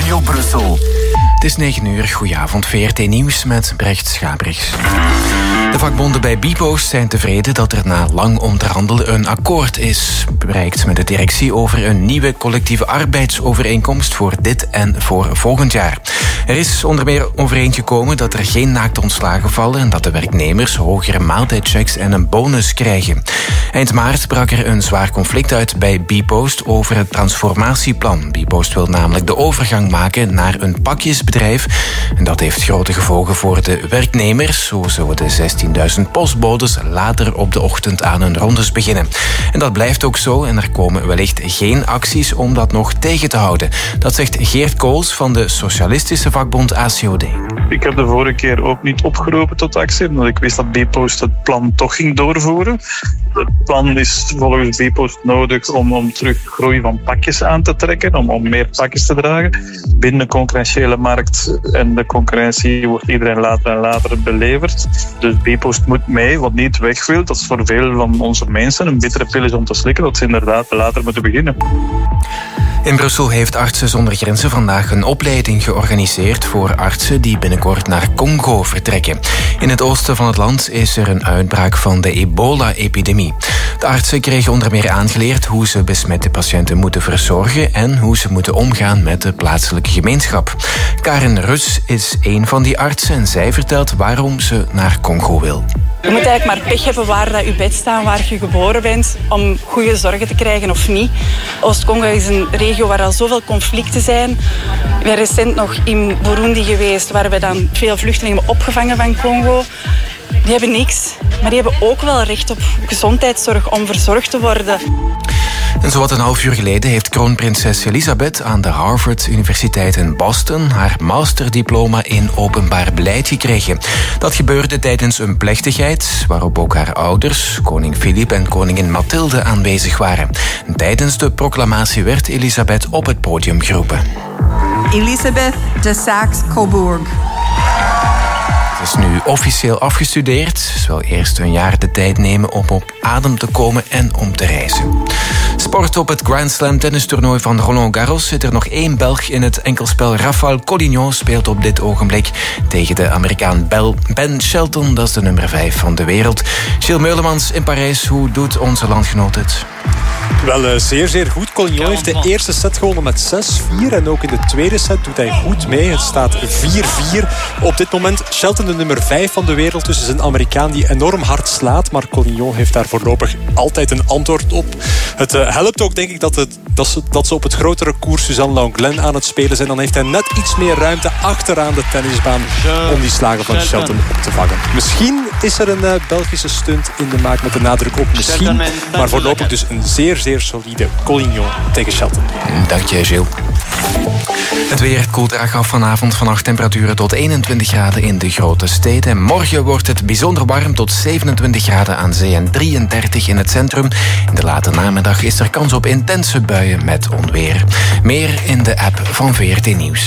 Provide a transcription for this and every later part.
Radio Brussel. Het is 9 uur, goedenavond, VRT Nieuws met Brecht Schabrichs. De vakbonden bij Bpost zijn tevreden dat er na lang onderhandelen een akkoord is bereikt met de directie over een nieuwe collectieve arbeidsovereenkomst voor dit en voor volgend jaar. Er is onder meer overeengekomen dat er geen naaktontslagen vallen en dat de werknemers hogere maaltijdchecks en een bonus krijgen. Eind maart brak er een zwaar conflict uit bij Bpost over het transformatieplan. Bpost wil namelijk de overgang maken naar een pakjesbedrijf en dat heeft grote gevolgen voor de werknemers. Zo zullen de 16.000 postbodes later op de ochtend aan hun rondes beginnen. En dat blijft ook zo en er komen wellicht geen acties om dat nog tegen te houden. Dat zegt Geert Kools van de socialistische vakbond ACOD. Ik heb de vorige keer ook niet opgeroepen tot actie, omdat ik wist dat Bpost het plan toch ging doorvoeren. Het plan is volgens Bpost nodig om terug groei van pakjes aan te trekken, om meer pakjes te dragen. Binnen de concurrentiële markt en de concurrentie wordt iedereen later en later beleverd. Dus Bpost moet mee, wat niet weg wil. Dat is voor veel van onze mensen een bittere pil is om te slikken, dat ze inderdaad later moeten beginnen. In Brussel heeft Artsen zonder Grenzen vandaag een opleiding georganiseerd voor artsen die binnenkort naar Congo vertrekken. In het oosten van het land is er een uitbraak van de ebola-epidemie. De artsen kregen onder meer aangeleerd hoe ze besmette patiënten moeten verzorgen en hoe ze moeten omgaan met de plaatselijke gemeenschap. Karen Rus is een van die artsen en zij vertelt waarom ze naar Congo wil. Je moet eigenlijk maar pech hebben waar dat je bed staat, waar je geboren bent, om goede zorgen te krijgen of niet. Oost-Congo is een regio waar al zoveel conflicten zijn. Ik ben recent nog in Burundi geweest, waar we dan veel vluchtelingen hebben opgevangen van Congo. Die hebben niks, maar die hebben ook wel recht op gezondheidszorg om verzorgd te worden. En zowat een half uur geleden heeft kroonprinses Elizabeth aan de Harvard Universiteit in Boston haar masterdiploma in openbaar beleid gekregen. Dat gebeurde tijdens een plechtigheid waarop ook haar ouders, koning Filip en koningin Mathilde, aanwezig waren. En tijdens de proclamatie werd Elizabeth op het podium geroepen. Elisabeth de Saxe-Coburg. Is nu officieel afgestudeerd. Ze wil eerst een jaar de tijd nemen om op adem te komen en om te reizen. Sport op het Grand Slam tennistoernooi van Roland Garros zit er nog één Belg in het enkelspel. Rafael Collignon speelt op dit ogenblik tegen de Amerikaan Ben Shelton. Dat is de nummer 5 van de wereld. Gilles Meulemans in Parijs. Hoe doet onze landgenoot het? Wel, zeer, zeer goed. Collignon heeft de eerste set gewonnen met 6-4. En ook in de tweede set doet hij goed mee. Het staat 4-4 op dit moment. Shelton, de nummer 5 van de wereld, dus is een Amerikaan die enorm hard slaat. Maar Collignon heeft daar voorlopig altijd een antwoord op. Het helpt ook, denk ik, dat ze op het grotere koers Suzanne Lenglen aan het spelen zijn. Dan heeft hij net iets meer ruimte achteraan de tennisbaan om die slagen van Shelton op te vangen. Misschien is er een Belgische stunt in de maak met de nadruk op misschien. Maar voorlopig dus een zeer, zeer solide Collignon tegen Shelton. Dank je, Gilles. Het weer, het koelt erg af vanavond. Vannacht temperaturen tot 21 graden in de grote steden. Morgen wordt het bijzonder warm tot 27 graden aan zee en 33 in het centrum. In de late namiddag is er kans op intense buien met onweer. Meer in de app van VRT Nieuws.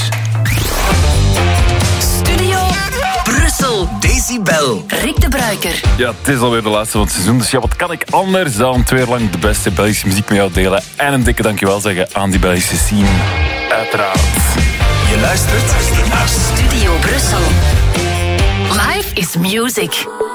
Studio Brussel. Decibel. Rick de Bruiker. Ja, het is alweer de laatste van het seizoen. Dus ja, wat kan ik anders dan 2 jaar lang de beste Belgische muziek met jou delen. En een dikke dankjewel zeggen aan die Belgische scene. Uiteraard. Je luistert naar Studio Brussel. Life is music.